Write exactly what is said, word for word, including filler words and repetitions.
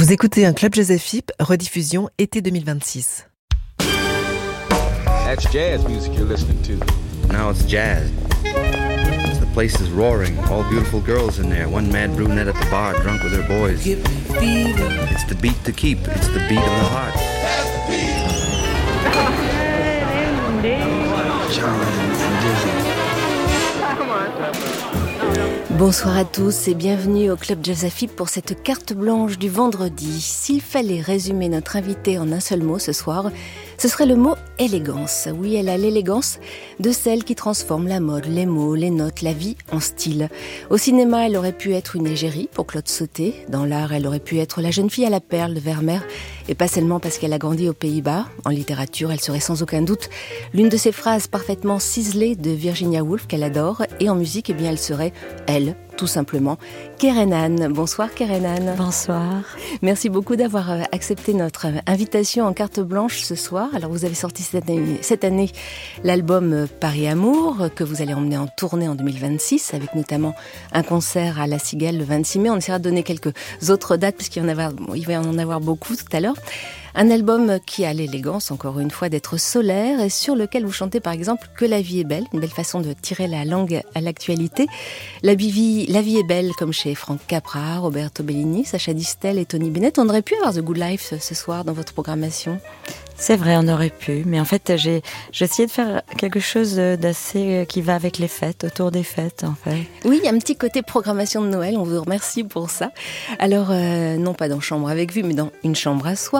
Vous écoutez un Club Jazz F I P, rediffusion été deux mille vingt-six. That's jazz music you're listening to. Now it's jazz. The place is roaring, all beautiful girls in there. One mad brunette at the bar, drunk with her boys. It's the beat to keep. It's the beat of the heart. Bonsoir à tous et bienvenue au Club Jazz F I P pour cette carte blanche du vendredi. S'il fallait résumer notre invitée en un seul mot ce soir, ce serait le mot élégance. Oui, elle a l'élégance de celle qui transforme la mode, les mots, les notes, la vie en style. Au cinéma, elle aurait pu être une égérie pour Claude Sauté. Dans l'art, elle aurait pu être la jeune fille à la perle de Vermeer. Et pas seulement parce qu'elle a grandi aux Pays-Bas. En littérature, elle serait sans aucun doute l'une de ces phrases parfaitement ciselées de Virginia Woolf qu'elle adore. Et en musique, eh bien, elle serait, elle, tout simplement, Kerenan. Bonsoir Kerenan. Bonsoir. Merci beaucoup d'avoir accepté notre invitation en carte blanche ce soir. Alors vous avez sorti cette année, cette année l'album Paris Amour que vous allez emmener en tournée en deux mille vingt-six avec notamment un concert à La Cigale le vingt-six mai. On essaiera de donner quelques autres dates puisqu'il y en avoir, il va y en avoir beaucoup tout à l'heure. Un album qui a l'élégance, encore une fois, d'être solaire et sur lequel vous chantez par exemple que la vie est belle, une belle façon de tirer la langue à l'actualité. La vie, la vie est belle comme chez Frank Capra, Roberto Bellini, Sacha Distel et Tony Bennett. On aurait pu avoir The Good Life ce soir dans votre programmation. C'est vrai, on aurait pu, mais en fait, j'ai, j'ai essayé de faire quelque chose d'assez qui va avec les fêtes, autour des fêtes, en fait. Oui, il y a un petit côté programmation de Noël, on vous remercie pour ça. Alors, euh, non pas dans Chambre avec vue, mais dans Une chambre à soi.